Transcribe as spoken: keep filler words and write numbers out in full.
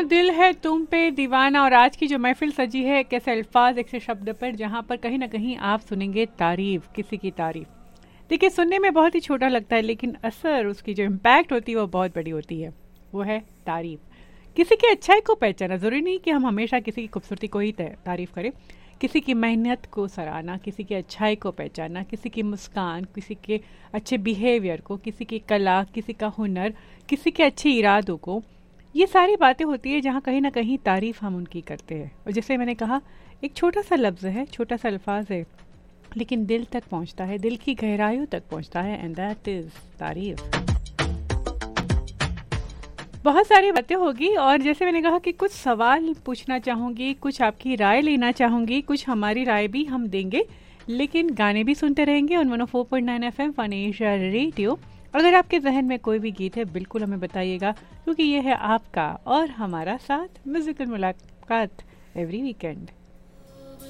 दिल है तुम पे दीवाना। और आज की जो महफिल सजी है एक ऐसे अल्फाज, एक से शब्द पर जहाँ पर कहीं ना कहीं आप सुनेंगे तारीफ, किसी की तारीफ। देखिए, सुनने में बहुत ही छोटा लगता है लेकिन असर, उसकी जो इम्पैक्ट होती है वो बहुत बड़ी होती है। वो है तारीफ। किसी की अच्छाई को पहचाना, ज़रूरी नहीं कि हम हमेशा किसी की खूबसूरती को ही तारीफ करें। किसी की मेहनत को सराहना, किसी की अच्छाई को पहचानना, किसी की मुस्कान, किसी के अच्छे बिहेवियर को, किसी की कला, किसी का हुनर, किसी के अच्छे इरादों को, ये सारी बातें होती है जहाँ कहीं ना कहीं तारीफ़ हम उनकी करते हैं। और जैसे मैंने कहा, एक छोटा सा लफ्ज़ है, छोटा सा अल्फाज है, लेकिन दिल तक पहुँचता है, दिल की गहराइयों तक पहुँचता है, एंड दैट इज़ तारीफ़। बहुत सारी बातें होगी और जैसे मैंने कहा कि कुछ सवाल पूछना चाहूँगी, कुछ आपकी राय लेना चाहूँगी, कुछ हमारी राय भी हम देंगे, लेकिन गाने भी सुनते रहेंगे on one O four point nine F M fun Asia radio. अगर आपके जहन में कोई भी गीत है बिल्कुल हमें बताइएगा, क्योंकि ये है आपका और हमारा साथ म्यूजिकल मुलाकात एवरी वीकेंड।